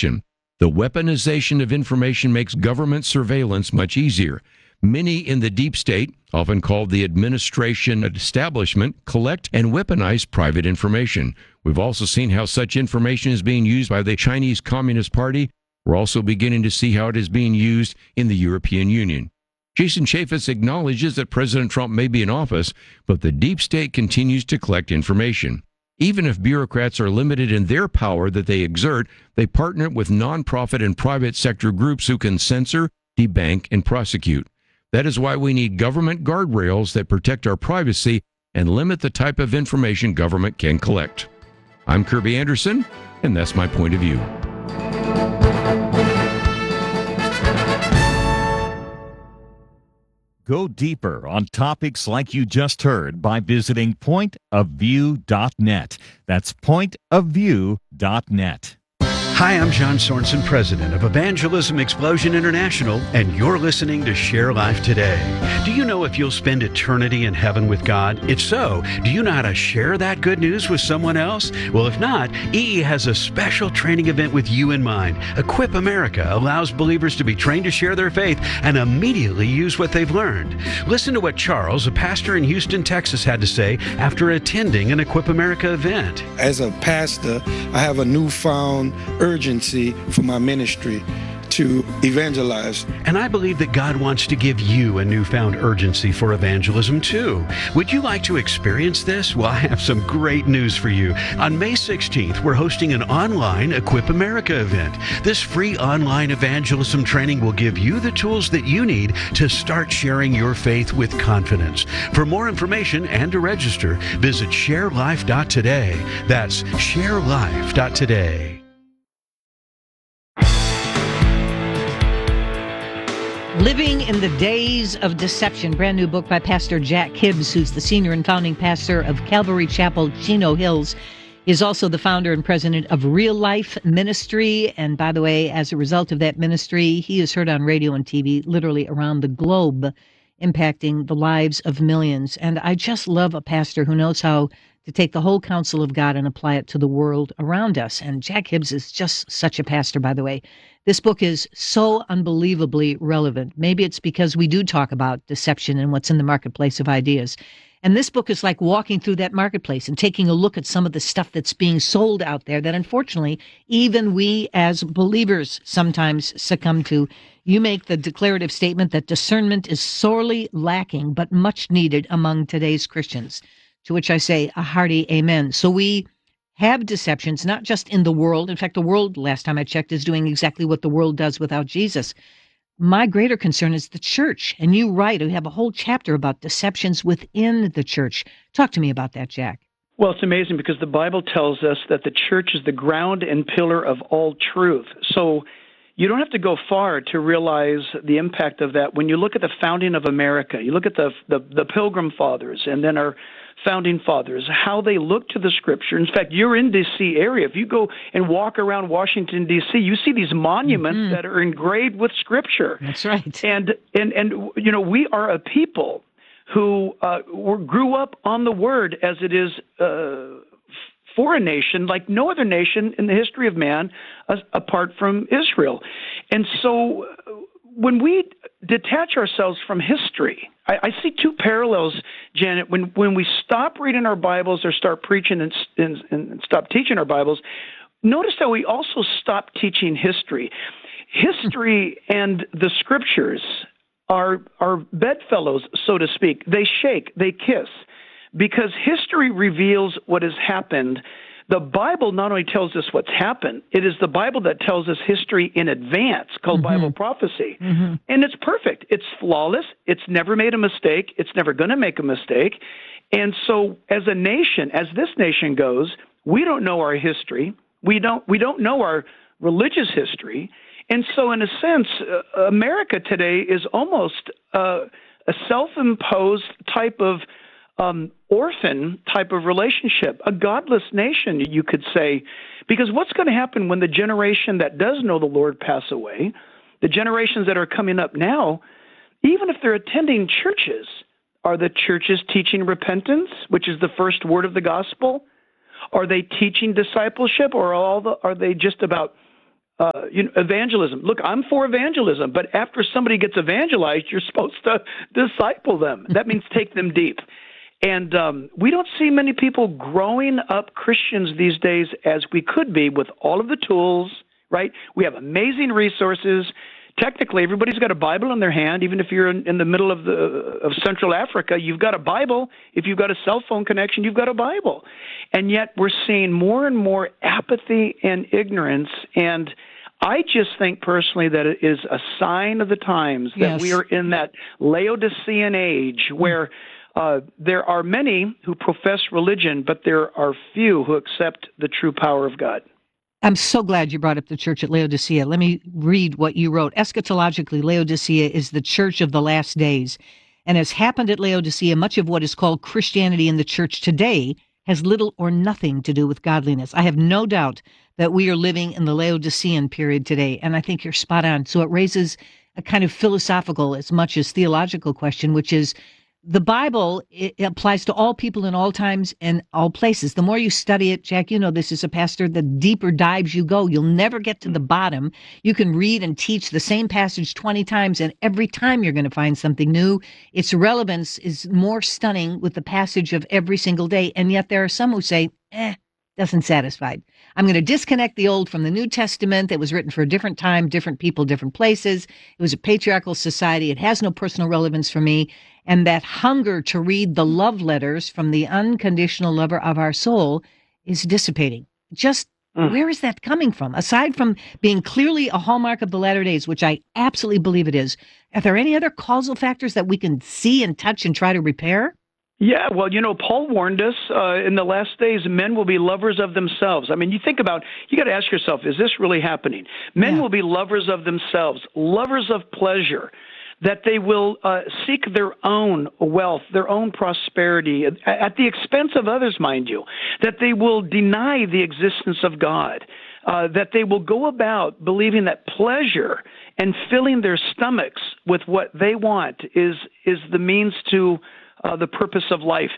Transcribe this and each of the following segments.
deception. The weaponization of information makes government surveillance much easier. Many in the deep state, often called the administration establishment, collect and weaponize private information. We've also seen how such information is being used by the Chinese Communist Party. We're also beginning to see how it is being used in the European Union. Jason Chaffetz acknowledges that President Trump may be in office, but the deep state continues to collect information. Even if bureaucrats are limited in their power that they exert, they partner with nonprofit and private sector groups who can censor, debank, and prosecute. That is why we need government guardrails that protect our privacy and limit the type of information government can collect. I'm Kirby Anderson, and that's my point of view. Go deeper on topics like you just heard by visiting pointofview.net. That's pointofview.net. Hi, I'm John Sorensen, president of Evangelism Explosion International, and you're listening to Share Life Today. Do you know if you'll spend eternity in heaven with God? If so, do you know how to share that good news with someone else? Well, if not, EE has a special training event with you in mind. Equip America allows believers to be trained to share their faith and immediately use what they've learned. Listen to what Charles, a pastor in Houston, Texas, had to say after attending an Equip America event. As a pastor, I have a newfound urgency for my ministry to evangelize. And I believe that God wants to give you a newfound urgency for evangelism too. Would you like to experience this? Well, I have some great news for you. On May 16th, we're hosting an online Equip America event. This free online evangelism training will give you the tools that you need to start sharing your faith with confidence. For more information and to register, visit sharelife.today. That's sharelife.today. Living in the Days of Deception, brand new book by Pastor Jack Hibbs, who's the senior and founding pastor of Calvary Chapel, Chino Hills. He's also the founder and president of Real Life Ministry. And by the way, as a result of that ministry, he is heard on radio and TV literally around the globe, impacting the lives of millions. And I just love a pastor who knows how to take the whole counsel of God and apply it to the world around us. And Jack Hibbs is just such a pastor, by the way. This book is so unbelievably relevant. Maybe it's because we do talk about deception and what's in the marketplace of ideas. And this book is like walking through that marketplace and taking a look at some of the stuff that's being sold out there that unfortunately even we as believers sometimes succumb to. You make the declarative statement that discernment is sorely lacking but much needed among today's Christians, to which I say a hearty amen. So we have deceptions, not just in the world. In fact, the world, last time I checked, is doing exactly what the world does without Jesus. My greater concern is the church. And you write, we have a whole chapter about deceptions within the church. Talk to me about that, Jack. Well, it's amazing because the Bible tells us that the church is the ground and pillar of all truth. So you don't have to go far to realize the impact of that. When you look at the founding of America, you look at the Pilgrim Fathers and then our founding fathers, how they look to the Scripture. In fact, you're in D.C. area. If you go and walk around Washington, D.C., you see these monuments that are engraved with Scripture. That's right. And you know, we are a people who grew up on the Word as it is for a nation like no other nation in the history of man apart from Israel. And so when we detach ourselves from history, I see two parallels, Janet. When we stop reading our Bibles or start preaching and stop teaching our Bibles, notice that we also stop teaching history. History and the Scriptures are bedfellows, so to speak. They shake, they kiss, because history reveals what has happened. The Bible not only tells us what's happened, it is the Bible that tells us history in advance, called Bible prophecy. And it's perfect. It's flawless. It's never made a mistake. It's never going to make a mistake. And so as a nation, as this nation goes, we don't know our history. We don't know our religious history. And so in a sense, America today is almost a self-imposed type of orphan type of relationship, a godless nation, you could say, because what's going to happen when the generation that does know the Lord pass away, the generations that are coming up now, even if they're attending churches, are the churches teaching repentance, which is the first word of the gospel? Are they teaching discipleship, or are they just about evangelism. Look, I'm for evangelism, but after somebody gets evangelized, you're supposed to disciple them. That means take them deep. And we don't see many people growing up Christians these days as we could be with all of the tools, right? We have amazing resources. Technically, everybody's got a Bible in their hand. Even if you're in the middle of Central Africa, you've got a Bible. If you've got a cell phone connection, you've got a Bible. And yet we're seeing more and more apathy and ignorance. And I just think personally that it is a sign of the times that we are in that Laodicean age where there are many who profess religion, but there are few who accept the true power of God. I'm so glad you brought up the church at Laodicea. Let me read what you wrote. Eschatologically, Laodicea is the church of the last days. And as happened at Laodicea, much of what is called Christianity in the church today has little or nothing to do with godliness. I have no doubt that we are living in the Laodicean period today, and I think you're spot on. So it raises a kind of philosophical as much as theological question, which is, the Bible, it applies to all people in all times and all places. The more you study it, Jack, you know this as a pastor, the deeper dives you go. You'll never get to the bottom. You can read and teach the same passage 20 times, and every time you're going to find something new. Its relevance is more stunning with the passage of every single day, and yet there are some who say, doesn't satisfy. I'm going to disconnect the Old from the New Testament. That was written for a different time, different people, different places. It was a patriarchal society. It has no personal relevance for me. And that hunger to read the love letters from the unconditional lover of our soul is dissipating. Just where is that coming from? Aside from being clearly a hallmark of the latter days, which I absolutely believe it is, are there any other causal factors that we can see and touch and try to repair? Yeah, well, Paul warned us in the last days, men will be lovers of themselves. I mean, you got to ask yourself, is this really happening? Men will be lovers of themselves, lovers of pleasure, that they will seek their own wealth, their own prosperity, at the expense of others, mind you, that they will deny the existence of God, that they will go about believing that pleasure and filling their stomachs with what they want is the means to the purpose of life.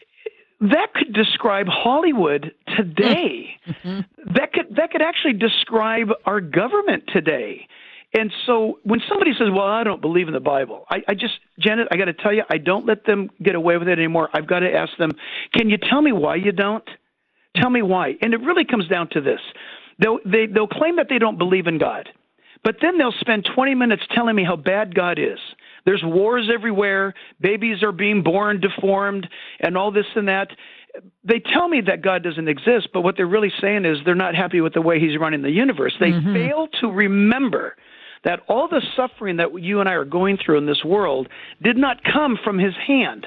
That could describe Hollywood today. That could actually describe our government today. And so when somebody says, well, I don't believe in the Bible, Janet, I got to tell you, I don't let them get away with it anymore. I've got to ask them, can you tell me why you don't? Tell me why. And it really comes down to this. They'll claim that they don't believe in God, but then they'll spend 20 minutes telling me how bad God is. There's wars everywhere. Babies are being born deformed and all this and that. They tell me that God doesn't exist, but what they're really saying is they're not happy with the way he's running the universe. They fail to remember that all the suffering that you and I are going through in this world did not come from his hand.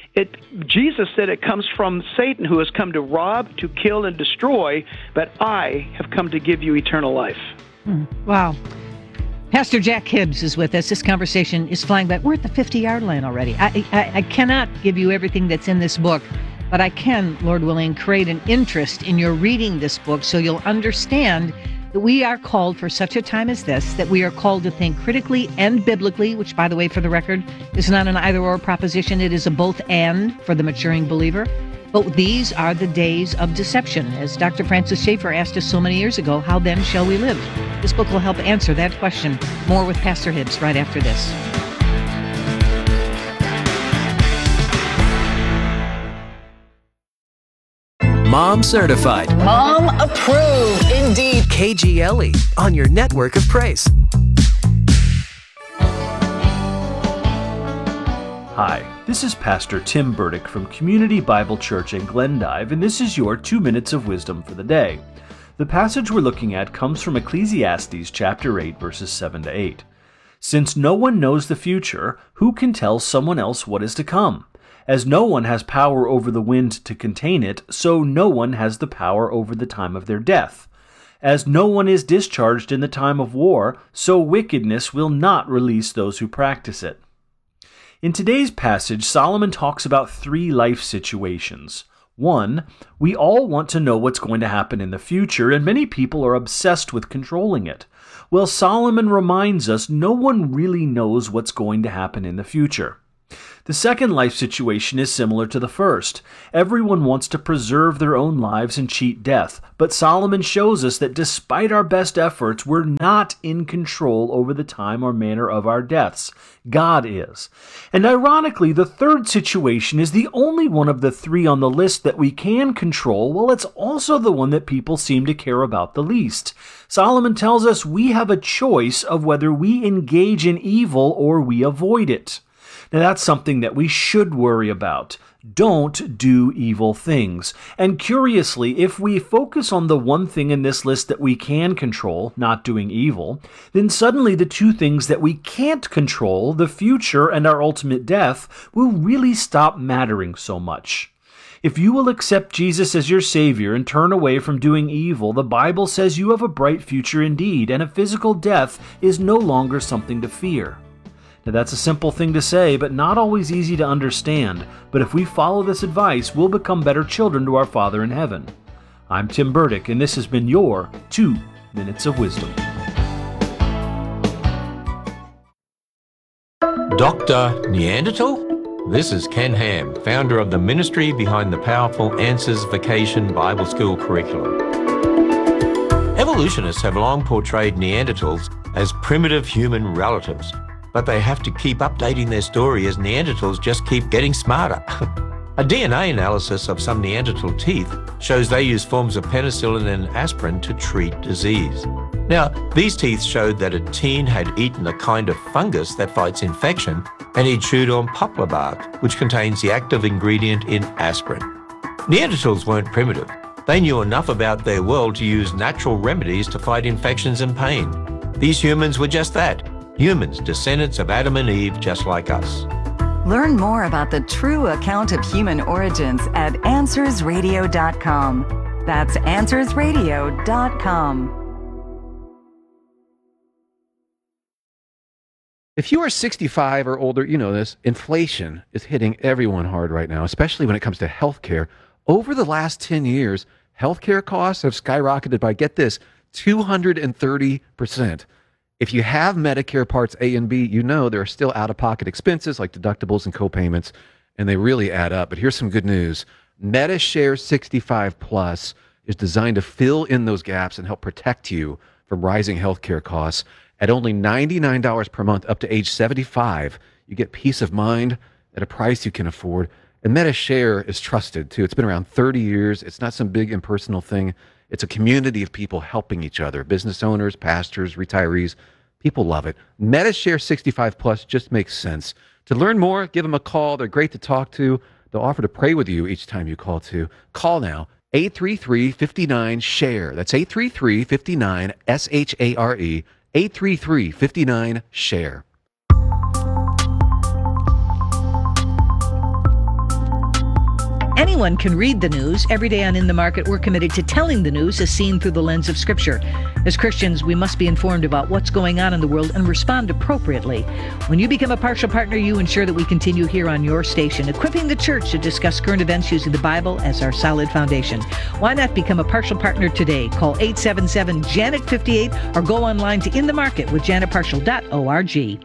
Jesus said it comes from Satan, who has come to rob, to kill, and destroy, but I have come to give you eternal life. Wow. Pastor Jack Hibbs is with us. This conversation is flying back. We're at the 50-yard line already. I cannot give you everything that's in this book, but I can, Lord willing, create an interest in your reading this book so you'll understand that we are called for such a time as this, that we are called to think critically and biblically, which, by the way, for the record, is not an either-or proposition. It is a both-and for the maturing believer. But these are the days of deception. As Dr. Francis Schaeffer asked us so many years ago, how then shall we live? This book will help answer that question. More with Pastor Hibbs right after this. Mom certified. Mom approved. Indeed. KGLE on your network of praise. Hi, this is Pastor Tim Burdick from Community Bible Church in Glendive, and this is your 2 minutes of wisdom for the day. The passage we're looking at comes from Ecclesiastes chapter 8, verses 7 to 8. Since no one knows the future, who can tell someone else what is to come? As no one has power over the wind to contain it, so no one has the power over the time of their death. As no one is discharged in the time of war, so wickedness will not release those who practice it. In today's passage, Solomon talks about 3 life situations. 1, we all want to know what's going to happen in the future, and many people are obsessed with controlling it. Well, Solomon reminds us no one really knows what's going to happen in the future. The second life situation is similar to the first. Everyone wants to preserve their own lives and cheat death, but Solomon shows us that despite our best efforts, we're not in control over the time or manner of our deaths. God is. And ironically, the third situation is the only one of the three on the list that we can control, while it's also the one that people seem to care about the least. Solomon tells us we have a choice of whether we engage in evil or we avoid it. Now that's something that we should worry about. Don't do evil things. And curiously, if we focus on the one thing in this list that we can control, not doing evil, then suddenly the two things that we can't control, the future and our ultimate death, will really stop mattering so much. If you will accept Jesus as your Savior and turn away from doing evil, the Bible says you have a bright future indeed, and a physical death is no longer something to fear. Now that's a simple thing to say, but not always easy to understand. But if we follow this advice, we'll become better children to our Father in heaven. I'm Tim Burdick, and this has been your 2 Minutes of Wisdom. Dr. Neanderthal? This is Ken Ham, founder of the ministry behind the powerful Answers Vacation Bible School curriculum. Evolutionists have long portrayed Neanderthals as primitive human relatives, but they have to keep updating their story as Neanderthals just keep getting smarter. A DNA analysis of some Neanderthal teeth shows they use forms of penicillin and aspirin to treat disease. Now, these teeth showed that a teen had eaten a kind of fungus that fights infection, and he'd chewed on poplar bark, which contains the active ingredient in aspirin. Neanderthals weren't primitive. They knew enough about their world to use natural remedies to fight infections and pain. These humans were just that. Humans, descendants of Adam and Eve, just like us. Learn more about the true account of human origins at AnswersRadio.com. That's AnswersRadio.com. If you are 65 or older, you know this, inflation is hitting everyone hard right now, especially when it comes to healthcare. Over the last 10 years, healthcare costs have skyrocketed by, get this, 230%. If you have Medicare Parts A and B, you know there are still out-of-pocket expenses like deductibles and copayments, and they really add up. But here's some good news. MediShare 65 Plus is designed to fill in those gaps and help protect you from rising healthcare costs. At only $99 per month up to age 75, you get peace of mind at a price you can afford. And MediShare is trusted, too. It's been around 30 years. It's not some big impersonal thing. It's a community of people helping each other, business owners, pastors, retirees. People love it. MediShare 65 Plus just makes sense. To learn more, give them a call. They're great to talk to. They'll offer to pray with you each time you call, too. Call now, 833-59-SHARE. That's 833-59-SHARE, 833-59-SHARE. Anyone can read the news. Every day on In the Market, we're committed to telling the news as seen through the lens of Scripture. As Christians, we must be informed about what's going on in the world and respond appropriately. When you become a partial partner, you ensure that we continue here on your station, equipping the church to discuss current events using the Bible as our solid foundation. Why not become a partial partner today? Call 877-JANET-58 or go online to inthemarketwithjanetpartial.org.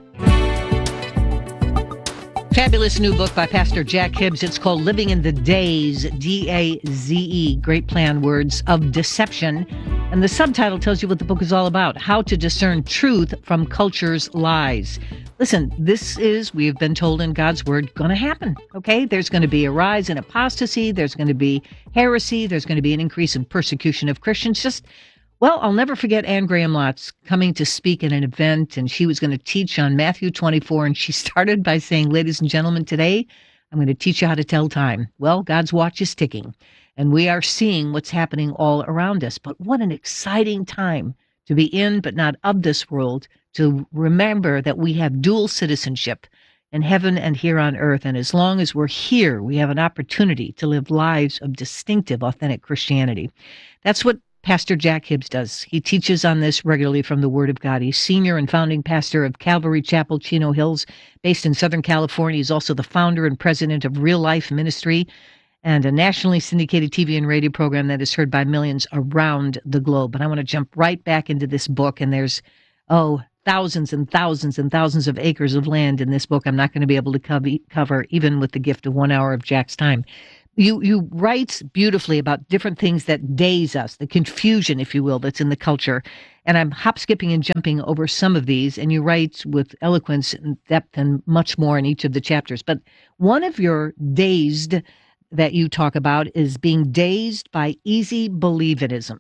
Fabulous new book by Pastor Jack Hibbs. It's called Living in the Daze, D-A-Z-E, great plan words, of deception. And the subtitle tells you what the book is all about, how to discern truth from culture's lies. Listen, this is, we've been told in God's word, going to happen, okay? There's going to be a rise in apostasy. There's going to be heresy. There's going to be an increase in persecution of Christians. Well, I'll never forget Anne Graham Lotz coming to speak at an event, and she was going to teach on Matthew 24, and she started by saying, ladies and gentlemen, today I'm going to teach you how to tell time. Well, God's watch is ticking, and we are seeing what's happening all around us. But what an exciting time to be in but not of this world, to remember that we have dual citizenship in heaven and here on earth. And as long as we're here, we have an opportunity to live lives of distinctive, authentic Christianity. That's what Pastor Jack Hibbs does. He teaches on this regularly from the Word of God. He's senior and founding pastor of Calvary Chapel, Chino Hills, based in Southern California. He's also the founder and president of Real Life Ministry and a nationally syndicated TV and radio program that is heard by millions around the globe. But I want to jump right back into this book, and there's, thousands and thousands and thousands of acres of land in this book I'm not going to be able to cover, even with the gift of 1 hour of Jack's time. You write beautifully about different things that daze us, the confusion, if you will, that's in the culture. And I'm hop, skipping, and jumping over some of these, and you write with eloquence and depth and much more in each of the chapters. But one of your dazed that you talk about is being dazed by easy believism.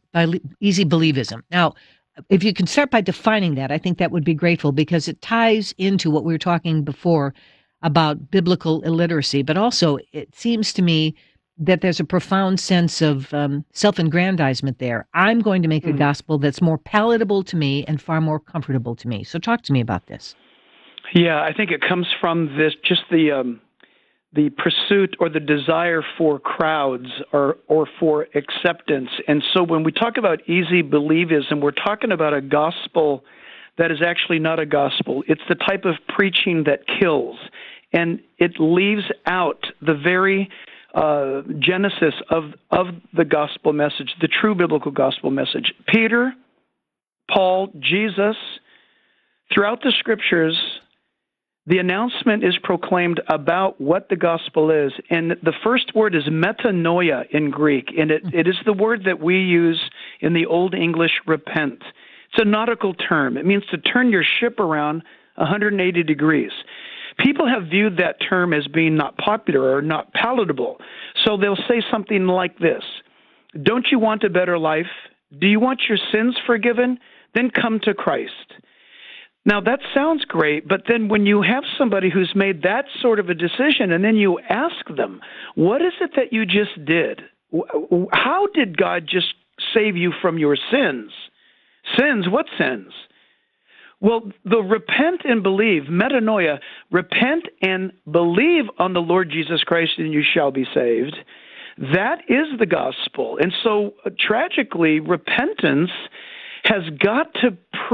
Now, if you can start by defining that, I think that would be grateful, because it ties into what we were talking before about biblical illiteracy. But also, it seems to me that there's a profound sense of self-aggrandizement there. I'm going to make a gospel that's more palatable to me and far more comfortable to me. So talk to me about this. Yeah, I think it comes from this, just the pursuit or the desire for crowds or for acceptance. And so when we talk about easy believism, we're talking about a gospel that is actually not a gospel. It's the type of preaching that kills, and it leaves out the very genesis of the gospel message, the true biblical gospel message. Peter, Paul, Jesus, throughout the scriptures, the announcement is proclaimed about what the gospel is. And the first word is metanoia in Greek, and it is the word that we use in the Old English repent. It's a nautical term. It means to turn your ship around 180 degrees. People have viewed that term as being not popular or not palatable. So they'll say something like this: don't you want a better life? Do you want your sins forgiven? Then come to Christ. Now, that sounds great, but then when you have somebody who's made that sort of a decision and then you ask them, what is it that you just did? How did God just save you from your sins? Sins? What sins? Well, the repent and believe, metanoia, repent and believe on the Lord Jesus Christ and you shall be saved. That is the gospel. And so, tragically, repentance has got to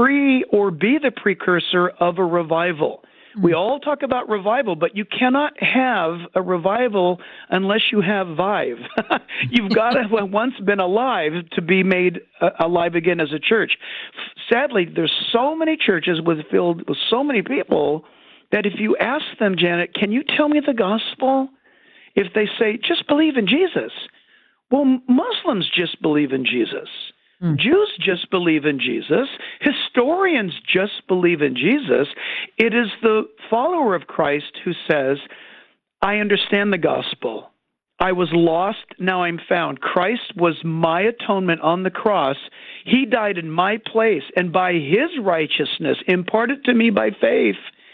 be the precursor of a revival. We all talk about revival, but you cannot have a revival unless you have vive. You've got to have once been alive to be made alive again as a church. Sadly, there's so many churches filled with so many people that if you ask them, Janet, can you tell me the gospel? If they say, just believe in Jesus. Well, Muslims just believe in Jesus. Jews just believe in Jesus. Historians just believe in Jesus. It is the follower of Christ who says, I understand the gospel. I was lost, now I'm found. Christ was my atonement on the cross. He died in my place, and by his righteousness, imparted to me by faith,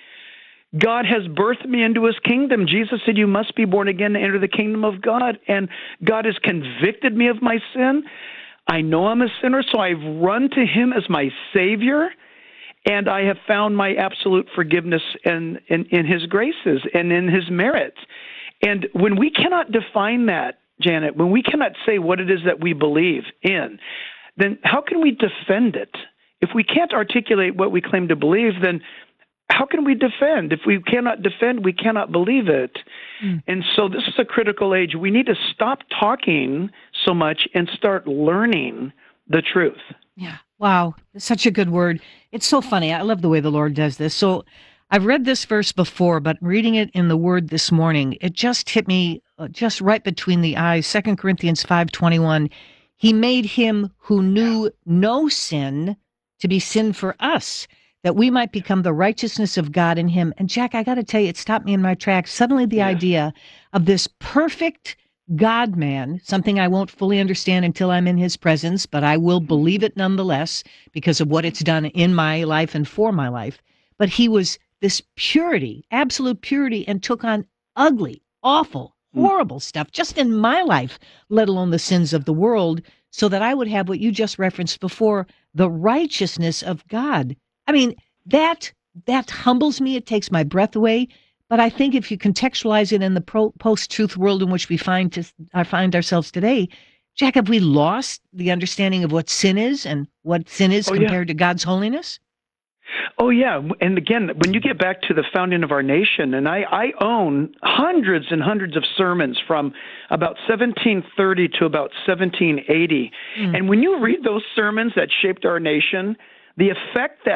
God has birthed me into his kingdom. Jesus said, you must be born again to enter the kingdom of God. And God has convicted me of my sin. I know I'm a sinner, so I've run to him as my Savior, and I have found my absolute forgiveness in his graces and in his merits. And when we cannot define that, Janet, when we cannot say what it is that we believe in, then how can we defend it? If we can't articulate what we claim to believe, then how can we defend? If we cannot defend, we cannot believe it. And so this is a critical age. We need to stop talking so much and start learning the truth. Yeah. Wow. Such a good word. It's so funny. I love the way the Lord does this. So I've read this verse before, but reading it in the Word this morning, it just hit me just right between the eyes. 2 Corinthians 5:21, he made him who knew no sin to be sin for us, that we might become the righteousness of God in him. And Jack, I got to tell you, it stopped me in my tracks. Suddenly the idea of this perfect God-man, something I won't fully understand until I'm in his presence, but I will believe it nonetheless because of what it's done in my life and for my life. But he was this purity, absolute purity, and took on ugly, awful, horrible stuff just in my life, let alone the sins of the world, so that I would have what you just referenced before, the righteousness of God. I mean, that humbles me. It takes my breath away. But I think if you contextualize it in the post-truth world in which we find ourselves today, Jack, have we lost the understanding of what sin is and what sin is compared to God's holiness? Oh, yeah. And again, when you get back to the founding of our nation, and I own hundreds and hundreds of sermons from about 1730 to about 1780. And when you read those sermons that shaped our nation, the effect that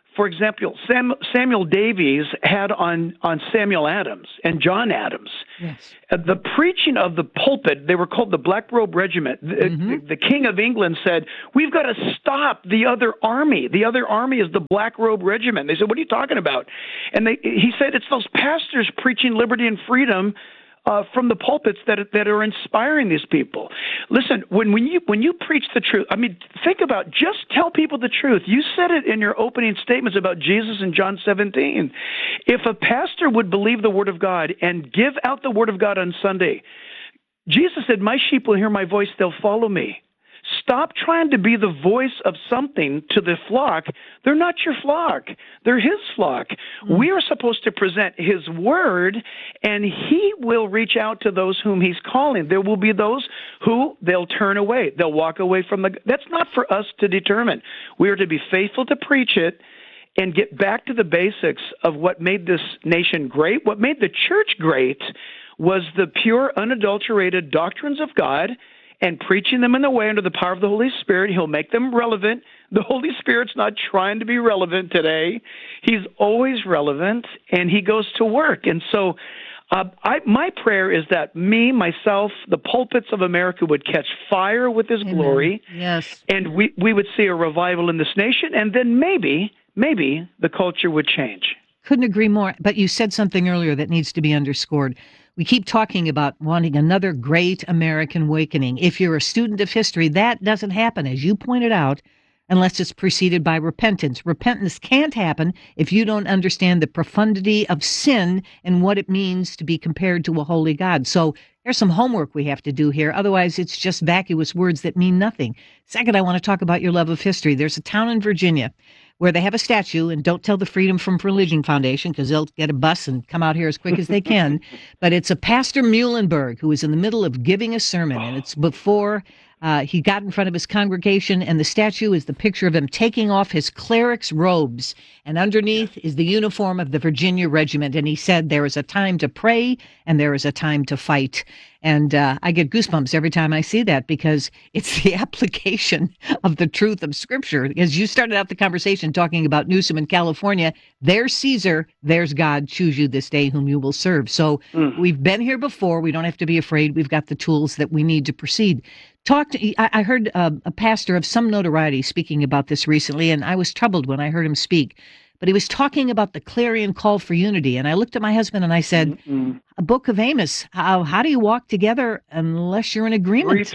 For example, Samuel Davies had on Samuel Adams and John Adams. Yes. The preaching of the pulpit, they were called the Black Robe Regiment. The King of England said, we've got to stop the other army. The other army is the Black Robe Regiment. They said, what are you talking about? And he said, it's those pastors preaching liberty and freedom from the pulpits that are inspiring these people. Listen, when you preach the truth, I mean, think about, just tell people the truth. You said it in your opening statements about Jesus in John 17. If a pastor would believe the Word of God and give out the Word of God on Sunday, Jesus said, my sheep will hear my voice, they'll follow me. Stop trying to be the voice of something to the flock. They're not your flock. They're his flock. We are supposed to present his word, and he will reach out to those whom he's calling. There will be those who they'll turn away. They'll walk away from that's not for us to determine. We are to be faithful to preach it and get back to the basics of what made this nation great. What made the church great was the pure, unadulterated doctrines of God, and preaching them in the way under the power of the Holy Spirit. He'll make them relevant. The Holy Spirit's not trying to be relevant today. He's always relevant, and he goes to work. And so my prayer is that myself, the pulpits of America would catch fire with his glory. Yes. And we would see a revival in this nation, and then maybe the culture would change. Couldn't agree more. But you said something earlier that needs to be underscored. We keep talking about wanting another great American awakening. If you're a student of history, that doesn't happen, as you pointed out, unless it's preceded by repentance. Repentance can't happen if you don't understand the profundity of sin and what it means to be compared to a holy God. So there's some homework we have to do here. Otherwise, it's just vacuous words that mean nothing. Second, I want to talk about your love of history. There's a town in Virginia where they have a statue, and don't tell the Freedom from Religion Foundation because they'll get a bus and come out here as quick as they can. But it's a Pastor Muhlenberg who is in the middle of giving a sermon, and it's before he got in front of his congregation, and the statue is the picture of him taking off his cleric's robes, and underneath is the uniform of the Virginia Regiment. And he said, there is a time to pray and there is a time to fight. And I get goosebumps every time I see that, because it's the application of the truth of Scripture. As you started out the conversation talking about Newsom in California, there's Caesar, there's God, choose you this day whom you will serve. So we've been here before. We don't have to be afraid. We've got the tools that we need to proceed. I heard a pastor of some notoriety speaking about this recently, and I was troubled when I heard him speak. But he was talking about the clarion call for unity. And I looked at my husband and I said, a book of Amos, how do you walk together unless you're in agreement?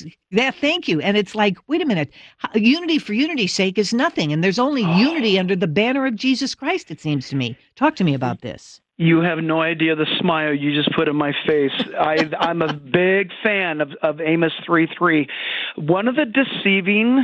Thank you. And it's like, wait a minute, unity for unity's sake is nothing. And there's only unity under the banner of Jesus Christ, it seems to me. Talk to me about this. You have no idea the smile you just put in my face. I'm a big fan of Amos 3:3. One of the deceiving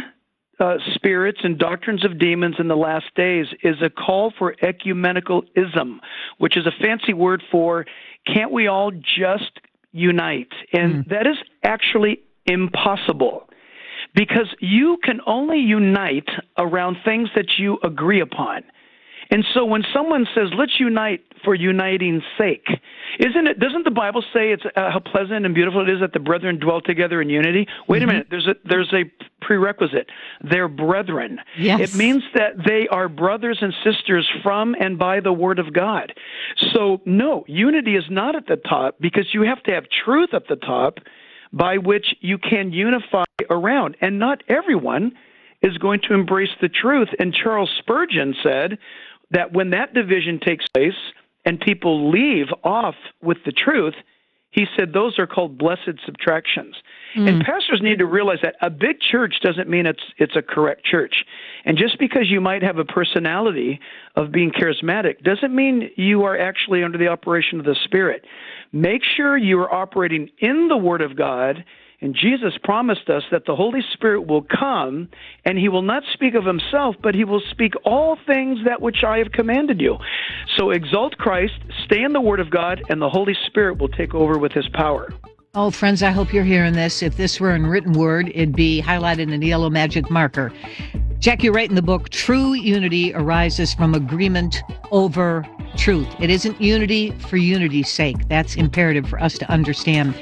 spirits and doctrines of demons in the last days is a call for ecumenicalism, which is a fancy word for can't we all just unite? And that is actually impossible, because you can only unite around things that you agree upon. And so when someone says, let's unite for uniting's sake, doesn't the Bible say it's how pleasant and beautiful it is that the brethren dwell together in unity? Wait a minute, there's a prerequisite. They're brethren. Yes. It means that they are brothers and sisters from and by the Word of God. So no, unity is not at the top, because you have to have truth at the top by which you can unify around. And not everyone is going to embrace the truth. And Charles Spurgeon said that when that division takes place and people leave off with the truth, he said those are called blessed subtractions. And pastors need to realize that a big church doesn't mean it's a correct church. And just because you might have a personality of being charismatic doesn't mean you are actually under the operation of the Spirit. Make sure you are operating in the Word of God. And Jesus promised us that the Holy Spirit will come, and he will not speak of himself, but he will speak all things that which I have commanded you. So exalt Christ, stay in the Word of God, and the Holy Spirit will take over with his power. Oh, friends, I hope you're hearing this. If this were in written word, it'd be highlighted in a yellow magic marker. Jack, you write in the book, true unity arises from agreement over truth. It isn't unity for unity's sake. That's imperative for us to understand.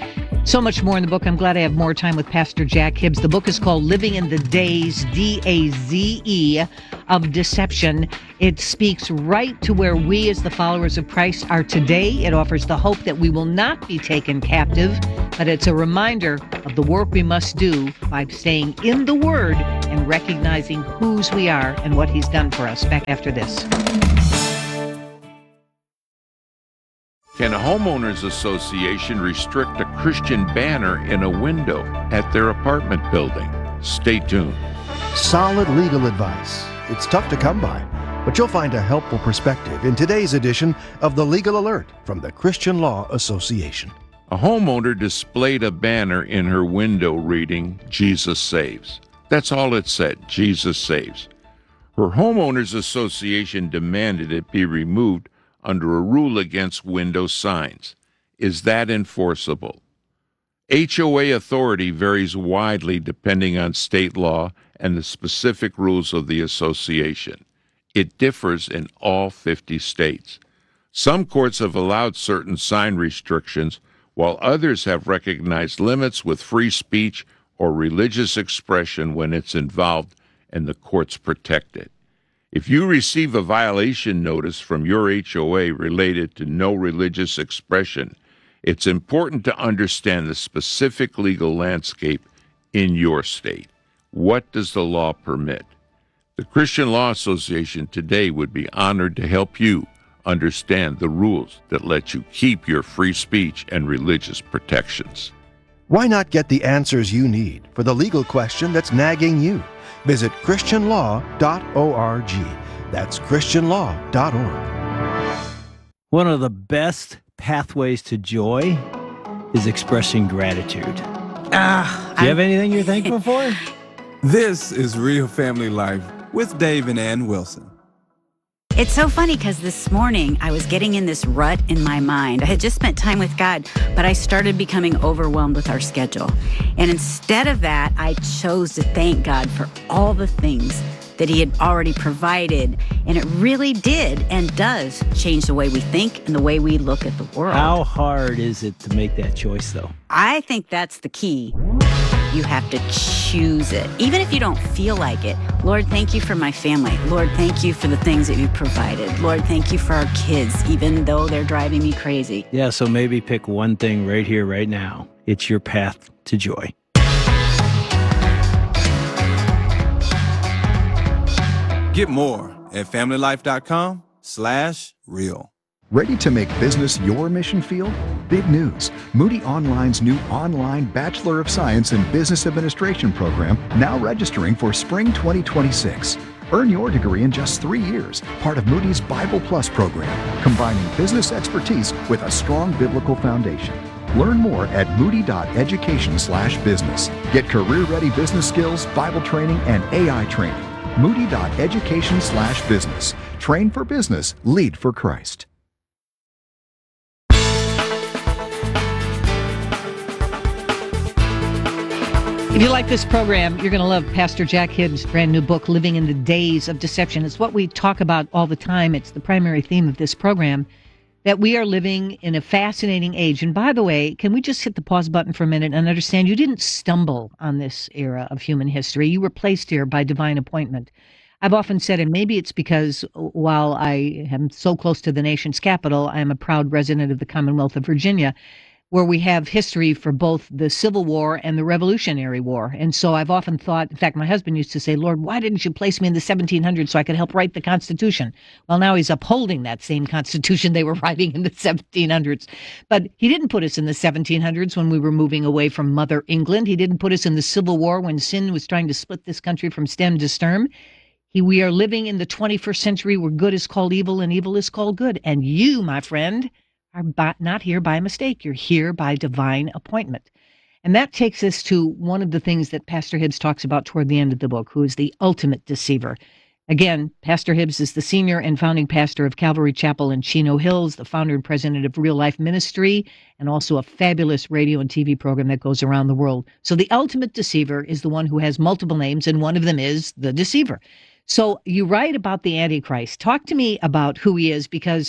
So much more in the book. I'm glad I have more time with Pastor Jack Hibbs. The book is called Living in the Days, D-A-Z-E, of Deception. It speaks right to where we as the followers of Christ are today. It offers the hope that we will not be taken captive, but it's a reminder of the work we must do by staying in the Word and recognizing whose we are and what He's done for us. Back after this. Can a homeowners association restrict a Christian banner in a window at their apartment building? Stay tuned. Solid legal advice. It's tough to come by, but you'll find a helpful perspective in today's edition of the Legal Alert from the Christian Law Association. A homeowner displayed a banner in her window reading, "Jesus saves." That's all it said, "Jesus saves." Her homeowners association demanded it be removed under a rule against window signs. Is that enforceable? HOA authority varies widely depending on state law and the specific rules of the association. It differs in all 50 states. Some courts have allowed certain sign restrictions, while others have recognized limits with free speech or religious expression when it's involved, and the courts protect it. If you receive a violation notice from your HOA related to no religious expression, it's important to understand the specific legal landscape in your state. What does the law permit? The Christian Law Association today would be honored to help you understand the rules that let you keep your free speech and religious protections. Why not get the answers you need for the legal question that's nagging you? Visit christianlaw.org. That's christianlaw.org. One of the best pathways to joy is expressing gratitude. Do you have anything you're thankful for? This is Real Family Life with Dave and Ann Wilson. It's so funny because this morning I was getting in this rut in my mind. I had just spent time with God, but I started becoming overwhelmed with our schedule. And instead of that, I chose to thank God for all the things that He had already provided. And it really did and does change the way we think and the way we look at the world. How hard is it to make that choice, though? I think that's the key. You have to choose it. Even if you don't feel like it. Lord, thank you for my family. Lord, thank you for the things that you provided. Lord, thank you for our kids, even though they're driving me crazy. Yeah, so maybe pick one thing right here, right now. It's your path to joy. Get more at familylife.com/real. Ready to make business your mission field? Big news. Moody Online's new online Bachelor of Science in Business Administration program now registering for spring 2026. Earn your degree in just 3 years, part of Moody's Bible Plus program, combining business expertise with a strong biblical foundation. Learn more at moody.education/business. Get career-ready business skills, Bible training, and AI training. Moody.education/business. Train for business, lead for Christ. If you like this program, you're going to love Pastor Jack Hibbs' brand new book, Living in the Days of Deception. It's what we talk about all the time. It's the primary theme of this program, that we are living in a fascinating age. And by the way, can we just hit the pause button for a minute and understand you didn't stumble on this era of human history. You were placed here by divine appointment. I've often said, and maybe it's because while I am so close to the nation's capital, I am a proud resident of the Commonwealth of Virginia, where we have history for both the Civil War and the Revolutionary War. And so I've often thought, in fact, my husband used to say, Lord, why didn't you place me in the 1700s so I could help write the Constitution? Well, now he's upholding that same Constitution they were writing in the 1700s. But he didn't put us in the 1700s when we were moving away from Mother England. He didn't put us in the Civil War when sin was trying to split this country from stem to stern. We are living in the 21st century where good is called evil and evil is called good. And you, my friend, are not here by mistake. You're here by divine appointment. And that takes us to one of the things that Pastor Hibbs talks about toward the end of the book, who is the ultimate deceiver. Again, Pastor Hibbs is the senior and founding pastor of Calvary Chapel in Chino Hills, the founder and president of Real Life Ministry, and also a fabulous radio and TV program that goes around the world. So the ultimate deceiver is the one who has multiple names, and one of them is the deceiver. So you write about the Antichrist. Talk to me about who he is, because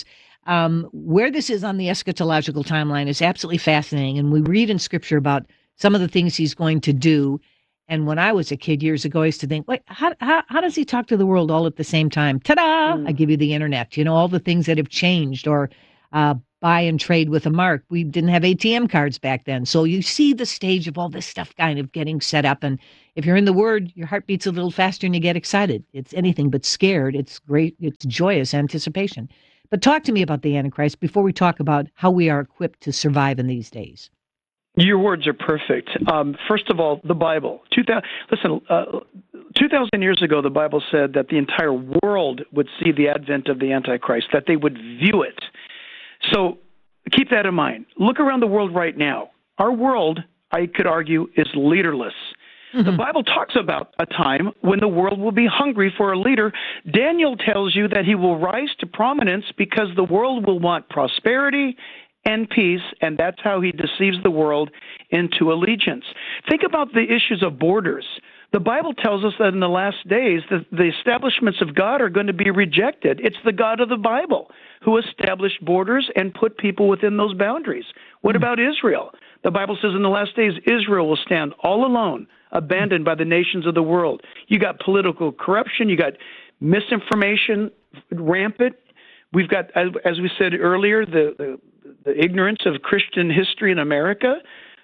Where this is on the eschatological timeline is absolutely fascinating. And we read in Scripture about some of the things he's going to do. And when I was a kid years ago, I used to think, wait, how does he talk to the world all at the same time? Ta-da! I give you the internet. All the things that have changed, or buy and trade with a mark. We didn't have ATM cards back then. So you see the stage of all this stuff kind of getting set up. And if you're in the Word, your heart beats a little faster and you get excited. It's anything but scared. It's great. It's joyous anticipation. But talk to me about the Antichrist before we talk about how we are equipped to survive in these days. Your words are perfect. First of all, the Bible. 2,000 years ago, the Bible said that the entire world would see the advent of the Antichrist, that they would view it. So keep that in mind. Look around the world right now. Our world, I could argue, is leaderless. The Bible talks about a time when the world will be hungry for a leader. Daniel tells you that he will rise to prominence because the world will want prosperity and peace, and that's how he deceives the world into allegiance. Think about the issues of borders. The Bible tells us that in the last days, the establishments of God are going to be rejected. It's the God of the Bible who established borders and put people within those boundaries. What about Israel? The Bible says in the last days, Israel will stand all alone, abandoned by the nations of the world. You got political corruption. You got misinformation rampant. We've got, as we said earlier, the ignorance of Christian history in America.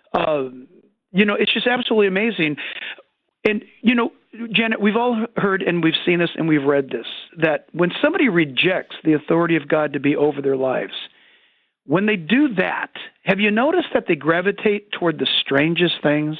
It's just absolutely amazing. And, Janet, we've all heard and we've seen this and we've read this, that when somebody rejects the authority of God to be over their lives, when they do that, have you noticed that they gravitate toward the strangest things?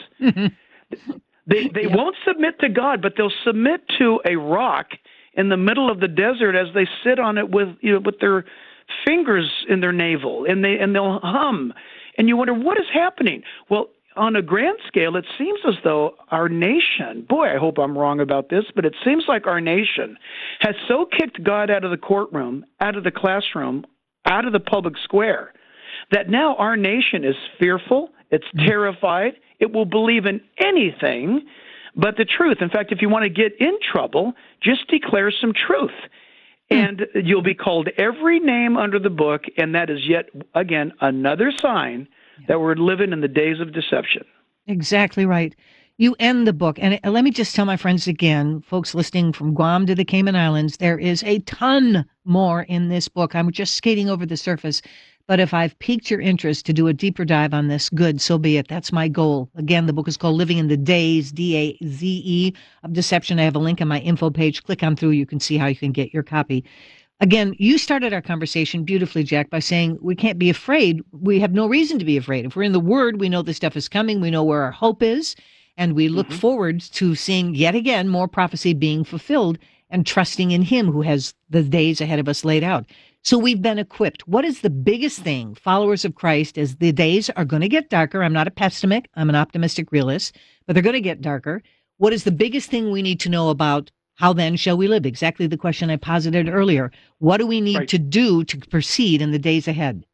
They won't submit to God, but they'll submit to a rock in the middle of the desert as they sit on it with their fingers in their navel, and they'll hum. And you wonder, what is happening? Well, on a grand scale, it seems as though our nation, boy, I hope I'm wrong about this, but it seems like our nation has so kicked God out of the courtroom, out of the classroom, out of the public square, that now our nation is fearful, it's terrified, it will believe in anything but the truth. In fact, if you want to get in trouble, just declare some truth. And you'll be called every name under the book, and that is yet, again, another sign that we're living in the days of deception. Exactly right. You end the book, and let me just tell my friends again, folks listening from Guam to the Cayman Islands, there is a ton more in this book. I'm just skating over the surface, but if I've piqued your interest to do a deeper dive on this, good, so be it. That's my goal. Again, the book is called Living in the Days, D-A-Z-E, of Deception. I have a link on my info page. Click on through. You can see how you can get your copy. Again, you started our conversation beautifully, Jack, by saying we can't be afraid. We have no reason to be afraid. If we're in the Word, we know this stuff is coming. We know where our hope is. And we look forward to seeing yet again more prophecy being fulfilled and trusting in Him who has the days ahead of us laid out. So we've been equipped. What is the biggest thing, followers of Christ, as the days are going to get darker? I'm not a pessimist. I'm an optimistic realist, but they're going to get darker. What is the biggest thing we need to know about how then shall we live? Exactly the question I posited earlier. What do we need to do to proceed in the days ahead?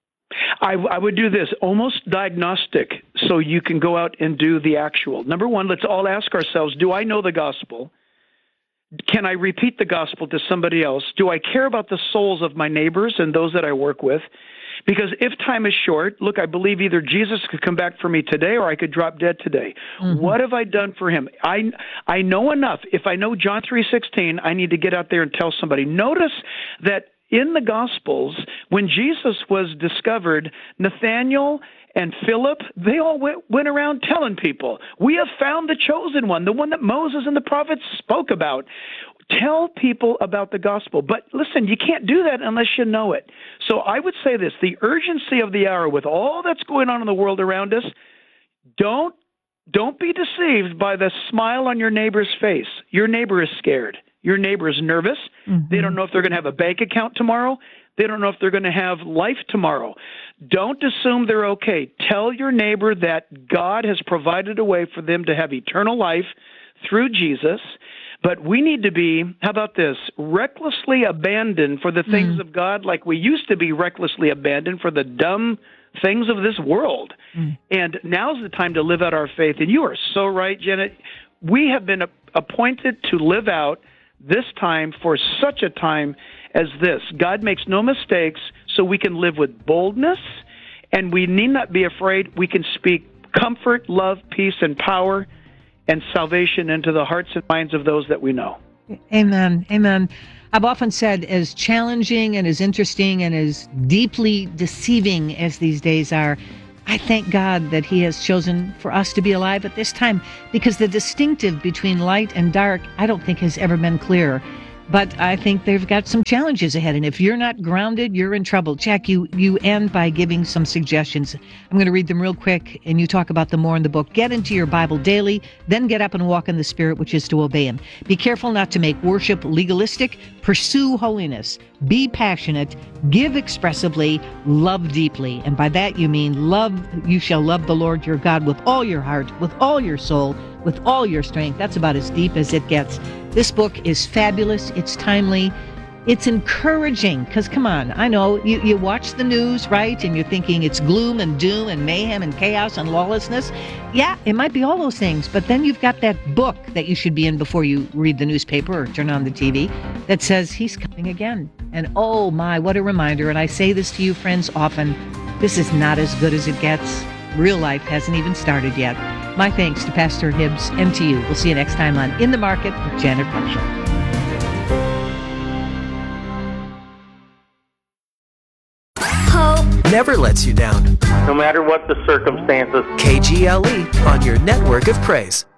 I would do this, almost diagnostic, so you can go out and do the actual. Number one, let's all ask ourselves, do I know the gospel? Can I repeat the gospel to somebody else? Do I care about the souls of my neighbors and those that I work with? Because if time is short, look, I believe either Jesus could come back for me today or I could drop dead today. What have I done for him? I know enough. If I know John 3:16, I need to get out there and tell somebody. Notice that in the Gospels, when Jesus was discovered, Nathanael and Philip, they all went around telling people, we have found the chosen one, the one that Moses and the prophets spoke about. Tell people about the gospel. But listen, you can't do that unless you know it. So I would say this, the urgency of the hour with all that's going on in the world around us, don't be deceived by the smile on your neighbor's face. Your neighbor is scared. Your neighbor is nervous. They don't know if they're going to have a bank account tomorrow. They don't know if they're going to have life tomorrow. Don't assume they're okay. Tell your neighbor that God has provided a way for them to have eternal life through Jesus. But we need to be, how about this, recklessly abandoned for the things of God like we used to be recklessly abandoned for the dumb things of this world. And now's the time to live out our faith. And you are so right, Janet. We have been appointed to live out this time for such a time as this. God makes no mistakes, so we can live with boldness, and we need not be afraid. We can speak comfort, love, peace, and power, and salvation into the hearts and minds of those that we know. Amen. Amen. I've often said, as challenging and as interesting and as deeply deceiving as these days are, I thank God that He has chosen for us to be alive at this time, because the distinctive between light and dark, I don't think has ever been clearer. But I think they've got some challenges ahead. And if you're not grounded, you're in trouble. Jack, you end by giving some suggestions. I'm going to read them real quick, and you talk about them more in the book. Get into your Bible daily, then get up and walk in the Spirit, which is to obey Him. Be careful not to make worship legalistic. Pursue holiness. Be passionate. Give expressively. Love deeply. And by that you mean you shall love the Lord your God with all your heart, with all your soul, with all your strength. That's about as deep as it gets. This book is fabulous. It's timely. It's encouraging, because come on, I know you watch the news, right? And you're thinking it's gloom and doom and mayhem and chaos and lawlessness. Yeah, it might be all those things, but then you've got that book that you should be in before you read the newspaper or turn on the TV that says He's coming again. And oh my, what a reminder. And I say this to you, friends, often. This is not as good as it gets. Real life hasn't even started yet. My thanks to Pastor Hibbs and to you. We'll see you next time on In the Market with Janet Marshall. Hope never lets you down. No matter what the circumstances. KGLE on your network of praise.